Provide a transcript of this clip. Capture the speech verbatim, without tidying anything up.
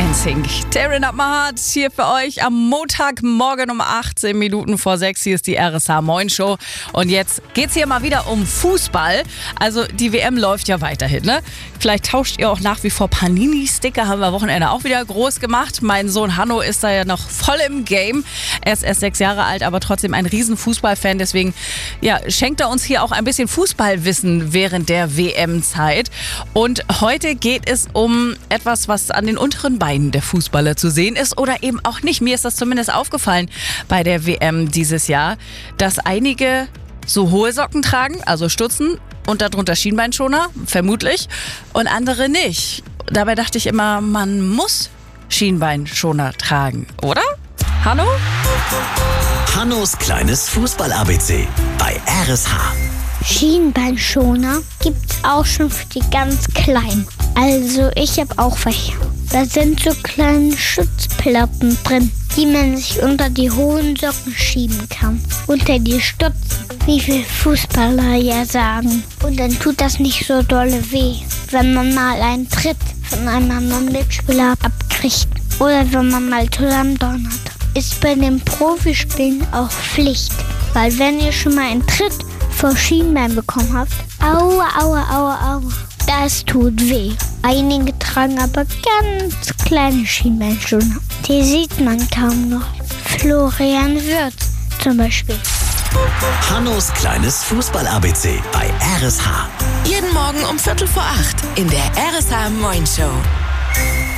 Dancing. Tearing Up My Heart hier für euch am Montagmorgen um achtzehn Minuten vor sechs. Hier ist die R S H Moin Show. Und jetzt geht's hier mal wieder um Fußball. Also die W M läuft ja weiterhin, ne? Vielleicht tauscht ihr auch nach wie vor Panini-Sticker. Haben wir am Wochenende auch wieder groß gemacht. Mein Sohn Hanno ist da ja noch voll im Game. Er ist erst sechs Jahre alt, aber trotzdem ein riesen Fußballfan. Deswegen ja, schenkt er uns hier auch ein bisschen Fußballwissen während der W M-Zeit. Und heute geht es um etwas, was an den unteren Beinen der Fußballer zu sehen ist oder eben auch nicht. Mir ist das zumindest aufgefallen bei der W M dieses Jahr, dass einige so hohe Socken tragen, also Stutzen und darunter Schienbeinschoner, vermutlich, und andere nicht. Dabei dachte ich immer, man muss Schienbeinschoner tragen, oder? Hanno? Hannos kleines Fußball-A B C bei R S H. Schienbeinschoner gibt's auch schon für die ganz Kleinen. Also ich habe auch welche. Da sind so kleine Schutzplatten drin, die man sich unter die hohen Socken schieben kann. Unter die Stutzen, wie wir Fußballer ja sagen. Und dann tut das nicht so dolle weh, wenn man mal einen Tritt von einem anderen Mitspieler abkriegt. Oder wenn man mal zusammendonnert. Ist bei den Profispielen auch Pflicht. Weil wenn ihr schon mal einen Tritt vor Schienbein bekommen habt, aua, aua, aua, aua, das tut weh. Einige tragen aber ganz kleine Schienbeinschoner. Die sieht man kaum noch. Florian Wirtz zum Beispiel. Hannos kleines Fußball-A B C bei R S H. Jeden Morgen um Viertel vor acht in der R S H Moin Show.